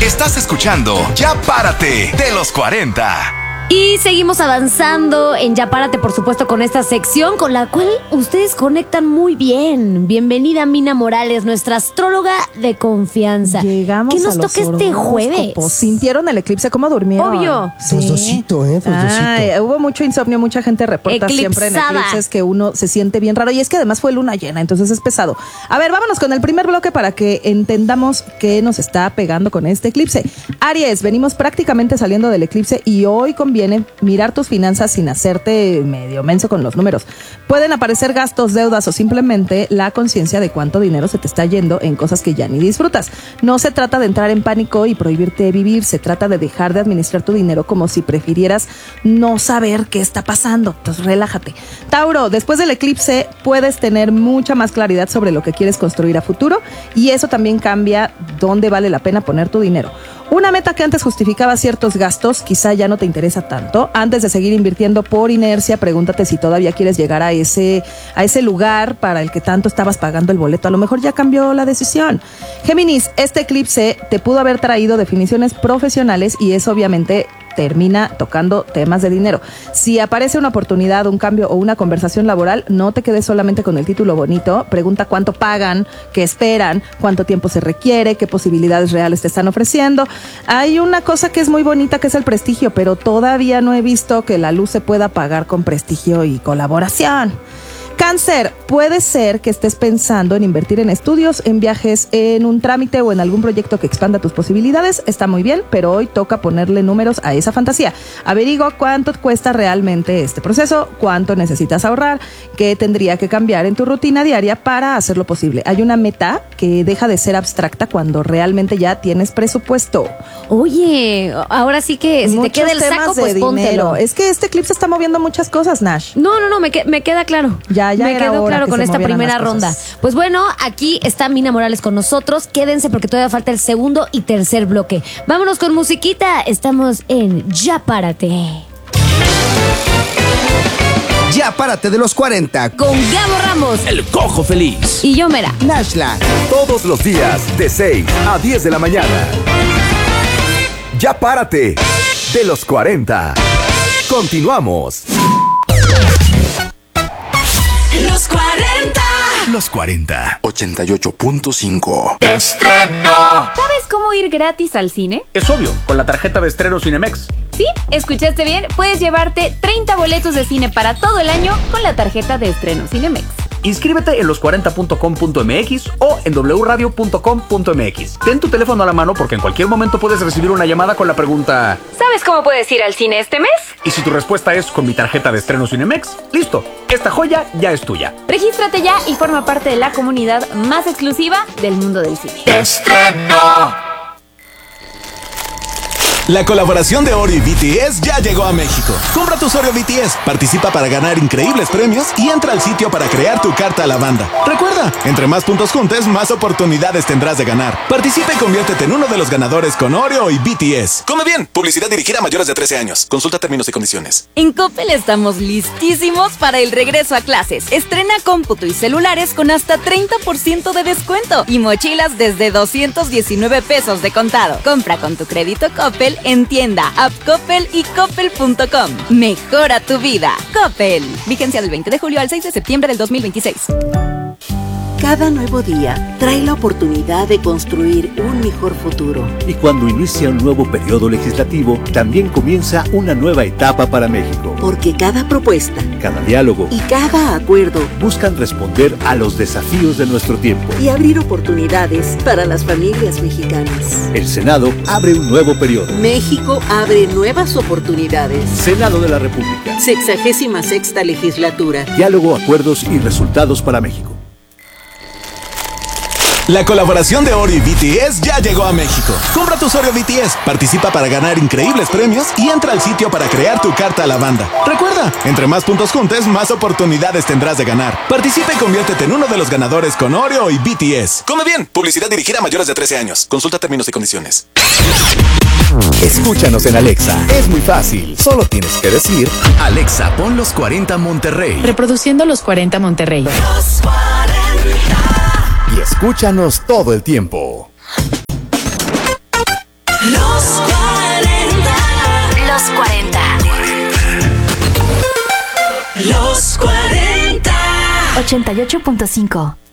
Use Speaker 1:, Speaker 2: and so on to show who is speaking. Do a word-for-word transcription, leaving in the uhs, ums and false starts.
Speaker 1: Estás escuchando Ya Párate de los cuarenta.
Speaker 2: Y seguimos avanzando en Ya Párate, por supuesto, con esta sección con la cual ustedes conectan muy bien. Bienvenida Mina Morales, nuestra astróloga de confianza.
Speaker 3: Llegamos
Speaker 2: ¿Qué nos
Speaker 3: a los
Speaker 2: toca este jueves?
Speaker 3: ¿Sintieron el eclipse? ¿Cómo durmieron?
Speaker 2: Obvio.
Speaker 3: Sí.
Speaker 4: Tostosito, ¿eh? Tostosito.
Speaker 3: Ay, hubo mucho insomnio, mucha gente reporta
Speaker 2: Eclipsada.
Speaker 3: siempre en eclipses que uno se siente bien raro. Y es que además fue luna llena, entonces es pesado. A ver, vámonos con el primer bloque para que entendamos qué nos está pegando con este eclipse. Aries, venimos prácticamente saliendo del eclipse y hoy conviene mirar tus finanzas sin hacerte medio menso con los números. Pueden aparecer gastos, deudas o simplemente la conciencia de cuánto dinero se te está yendo en cosas que ya ni disfrutas. No se trata de entrar en pánico y prohibirte vivir, se trata de dejar de administrar tu dinero como si prefirieras no saber qué está pasando. Entonces relájate. Tauro, después del eclipse puedes tener mucha más claridad sobre lo que quieres construir a futuro y eso también cambia dónde vale la pena poner tu dinero. Una meta que antes justificaba ciertos gastos quizá ya no te interesa tanto. Antes de seguir invirtiendo por inercia, pregúntate si todavía quieres llegar a ese, a ese lugar para el que tanto estabas pagando el boleto. A lo mejor ya cambió la decisión. Géminis, este eclipse te pudo haber traído definiciones profesionales y eso obviamente termina tocando temas de dinero. Si aparece una oportunidad, un cambio o una conversación laboral, no te quedes solamente con el título bonito. Pregunta cuánto pagan, qué esperan, cuánto tiempo se requiere, qué posibilidades reales te están ofreciendo. Hay una cosa que es muy bonita que es el prestigio, pero todavía no he visto que la luz se pueda pagar con prestigio y colaboración. Cáncer, puede ser que estés pensando en invertir en estudios, en viajes, en un trámite o en algún proyecto que expanda tus posibilidades. Está muy bien, pero hoy toca ponerle números a esa fantasía. Averigua cuánto cuesta realmente este proceso, cuánto necesitas ahorrar, qué tendría que cambiar en tu rutina diaria para hacerlo posible. Hay una meta que deja de ser abstracta cuando realmente ya tienes presupuesto.
Speaker 2: Oye, ahora sí que si
Speaker 3: Muchos
Speaker 2: te queda el
Speaker 3: temas
Speaker 2: saco,
Speaker 3: de
Speaker 2: pues
Speaker 3: dinero.
Speaker 2: póntelo.
Speaker 3: Es que este eclipse está moviendo muchas cosas, Nash.
Speaker 2: No, no, no, me, que- me queda claro.
Speaker 3: Ya, ya
Speaker 2: me
Speaker 3: era
Speaker 2: quedó
Speaker 3: hora
Speaker 2: claro
Speaker 3: que
Speaker 2: con
Speaker 3: se
Speaker 2: esta
Speaker 3: movieran
Speaker 2: primera
Speaker 3: las
Speaker 2: ronda.
Speaker 3: cosas.
Speaker 2: Pues bueno, aquí está Mina Morales con nosotros. Quédense porque todavía falta el segundo y tercer bloque. Vámonos con musiquita. Estamos en Ya Párate.
Speaker 4: Ya Párate de los cuarenta.
Speaker 2: Con Gabo Ramos
Speaker 5: El Cojo Feliz.
Speaker 2: y yo, Mera.
Speaker 4: Nashla.
Speaker 1: Todos los días de seis a diez de la mañana. Ya Párate de los cuarenta. Continuamos.
Speaker 6: Los cuarenta.
Speaker 1: Los cuarenta.
Speaker 4: ochenta y ocho punto cinco.
Speaker 7: ¿Sabes cómo ir gratis al cine?
Speaker 5: Es obvio, con la tarjeta de estreno Cinemex.
Speaker 7: Sí, escuchaste bien. Puedes llevarte treinta boletos de cine para todo el año con la tarjeta de estreno Cinemex.
Speaker 5: Inscríbete en los cuarenta punto com punto m x o en w radio punto com punto m x. Ten tu teléfono a la mano porque en cualquier momento puedes recibir una llamada con la pregunta:
Speaker 7: ¿Sabes cómo puedes ir al cine este mes?
Speaker 5: y si tu respuesta es con mi tarjeta de estreno Cinemex, listo, esta joya ya es tuya.
Speaker 7: Regístrate ya y forma parte de la comunidad más exclusiva del mundo del cine.
Speaker 8: La colaboración de Oreo y B T S ya llegó a México. Compra tus Oreo B T S, participa para ganar increíbles premios y entra al sitio para crear tu carta a la banda. Recuerda, entre más puntos juntes, más oportunidades tendrás de ganar. Participa y conviértete en uno de los ganadores con Oreo y B T S. Come bien, publicidad dirigida a mayores de trece años. Consulta términos y condiciones.
Speaker 9: En Coppel estamos listísimos para el regreso a clases. Estrena cómputo y celulares con hasta treinta por ciento de descuento y mochilas desde doscientos diecinueve pesos de contado. Compra con tu crédito Coppel en tienda, app Coppel y coppel punto com. Mejora tu vida. Coppel. Vigencia del veinte de julio al seis de septiembre del dos mil veintiséis.
Speaker 10: Cada nuevo día trae la oportunidad de construir un mejor futuro.
Speaker 11: Y cuando inicia un nuevo periodo legislativo, también comienza una nueva etapa para México.
Speaker 10: Porque cada propuesta,
Speaker 11: Cada diálogo
Speaker 10: y cada acuerdo
Speaker 11: buscan responder a los desafíos de nuestro tiempo.
Speaker 10: y abrir oportunidades para las familias mexicanas.
Speaker 11: El Senado abre un nuevo periodo.
Speaker 10: México abre nuevas oportunidades.
Speaker 11: Senado de la República.
Speaker 10: Sexagésima sexta legislatura.
Speaker 11: Diálogo, acuerdos y resultados para México.
Speaker 8: La colaboración de Oreo y B T S ya llegó a México. Compra tus Oreo B T S, participa para ganar increíbles premios y entra al sitio para crear tu carta a la banda. Recuerda, entre más puntos juntes, más oportunidades tendrás de ganar. Participa y conviértete en uno de los ganadores con Oreo y B T S. Come bien, publicidad dirigida a mayores de trece años. Consulta términos y condiciones.
Speaker 1: Escúchanos en Alexa. Es muy fácil. Solo tienes que decir: Alexa, pon los cuarenta Monterrey.
Speaker 12: Reproduciendo los cuarenta Monterrey.
Speaker 6: Los cuarenta.
Speaker 1: Y escúchanos todo el tiempo.
Speaker 6: Los cuarenta.
Speaker 13: Los cuarenta.
Speaker 6: Los cuarenta.
Speaker 13: ochenta y ocho punto cinco.